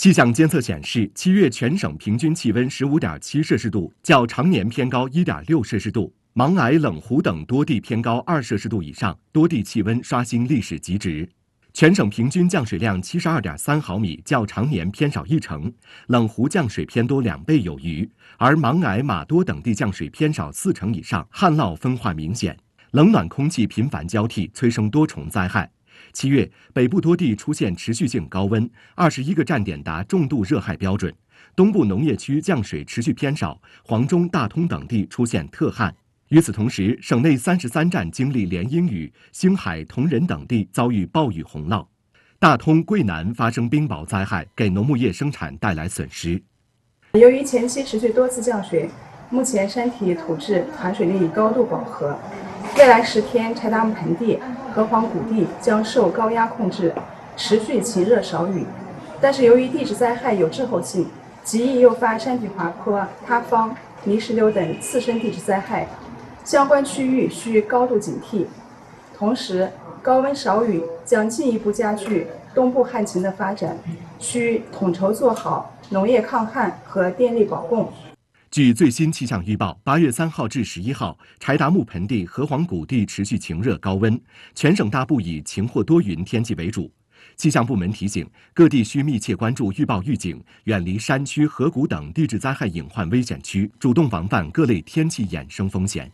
气象监测显示，7月全省平均气温15.7摄氏度，较常年偏高1.6摄氏度。勐洱、冷湖等多地偏高2摄氏度以上，多地气温刷新历史极值。全省平均降水量72.3毫米，较常年偏少1成，冷湖降水偏多2倍有余，而勐洱、玛多等地降水偏少4成以上，旱涝分化明显。冷暖空气频繁交替，催生多重灾害。7月，北部多地出现持续性高温，21个站点达重度热害标准。东部农业区降水持续偏少，黄中、大通等地出现特旱。与此同时，省内33站经历连阴雨，星海、铜仁等地遭遇暴雨洪涝。大通、桂南发生冰雹灾害，给农牧业生产带来损失。 由于前期持续多次降水，目前山体土质含水率已高度饱和。未来10天，柴达木盆地、河湟谷地将受高压控制，持续晴热少雨。但是由于地质灾害有滞后性，极易诱发山体滑坡、塌方、泥石流等次生地质灾害，相关区域需高度警惕。同时，高温少雨将进一步加剧东部旱情的发展，需统筹做好农业抗旱和电力保供。 据最新气象预报，8月3号至11号，柴达木盆地、河湟谷地持续晴热高温，全省大部以晴或多云天气为主。气象部门提醒，各地需密切关注预报预警，远离山区、河谷等地质灾害隐患危险区，主动防范各类天气衍生风险。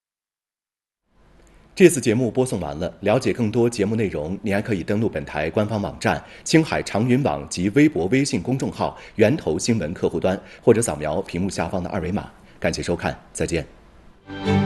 这次节目播送完了，了解更多节目内容，您还可以登录本台官方网站青海长云网及微博、微信公众号源头新闻客户端，或者扫描屏幕下方的2维码。感谢收看，再见。